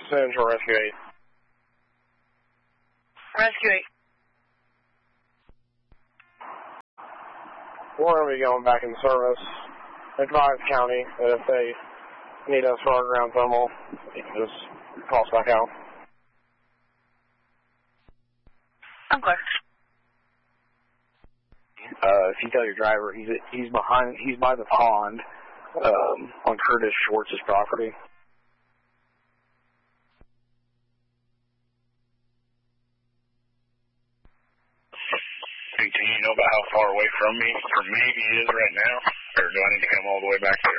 Central Rescue 8. Rescue 8. We're going to be going back in service. Advise County that if they need us for our ground thermal, they can just call us back out. I'm clear. If you tell your driver, he's by the pond on Curtis Schwartz's property. Hey, do you know about how far away from me he is right now? Or do I need to come all the way back there?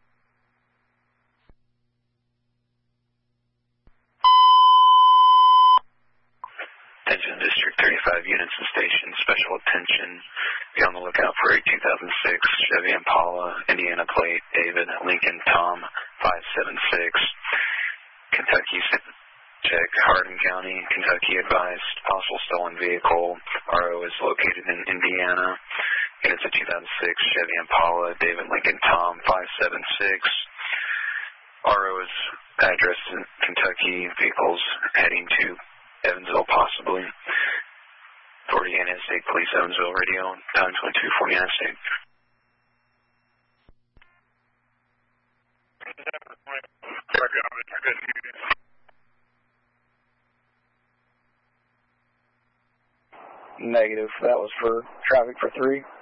Attention District 35 units and stations, special attention. Be on the lookout for a 2006 Chevy Impala, Indiana plate, David Lincoln Tom 576. Kentucky check, Hardin County, Kentucky advised possible stolen vehicle. RO is located in Indiana. And it's a 2006 Chevy Impala, David Lincoln Tom 576. RO is address in Kentucky, vehicles heading to Evansville possibly. Authority United States Police, Evansville Radio, time 2240 United States. Negative. That was for traffic for 3.